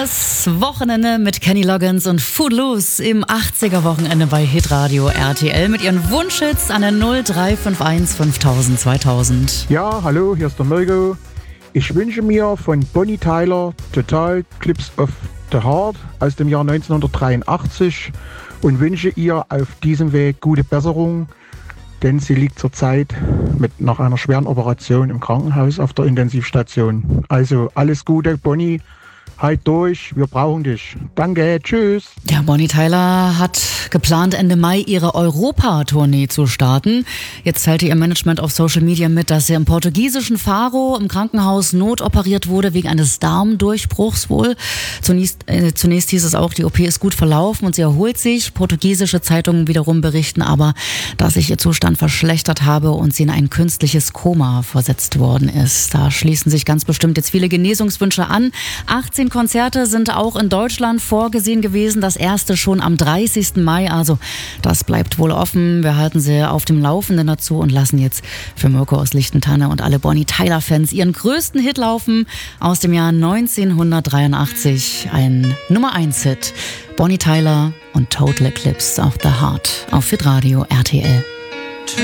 Das Wochenende mit Kenny Loggins und Footloose im 80er-Wochenende bei Hitradio RTL mit ihren Wunschhits an der 0351 5000 2000. Ja, hallo, hier ist der Mirko. Ich wünsche mir von Bonnie Tyler Total Clips of the Heart aus dem Jahr 1983 und wünsche ihr auf diesem Weg gute Besserung, denn sie liegt zurzeit nach einer schweren Operation im Krankenhaus auf der Intensivstation. Also alles Gute, Bonnie. Halt durch, wir brauchen dich. Danke, tschüss. Ja, Bonnie Tyler hat geplant, Ende Mai ihre Europa-Tournee zu starten. Jetzt teilte ihr Management auf Social Media mit, dass sie im portugiesischen Faro im Krankenhaus notoperiert wurde wegen eines Darmdurchbruchs wohl. Zunächst hieß es auch, die OP ist gut verlaufen und sie erholt sich. Portugiesische Zeitungen wiederum berichten aber, dass sich ihr Zustand verschlechtert habe und sie in ein künstliches Koma versetzt worden ist. Da schließen sich ganz bestimmt jetzt viele Genesungswünsche an. 18 Konzerte sind auch in Deutschland vorgesehen gewesen, das erste schon am 30. Mai, also das bleibt wohl offen. Wir halten Sie auf dem Laufenden dazu und lassen jetzt für Mirko aus Lichtentanne und alle Bonnie Tyler-Fans ihren größten Hit laufen aus dem Jahr 1983, ein Nummer-1-Hit, Bonnie Tyler und Total Eclipse of the Heart auf Hitradio RTL.